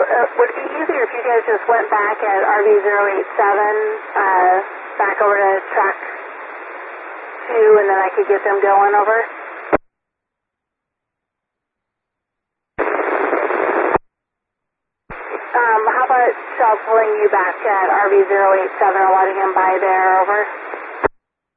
would it be easier if you guys just went back at RV087, back over to track 2, and then I could get them going over? How about shuffling you back at RV087 and letting him by there, over?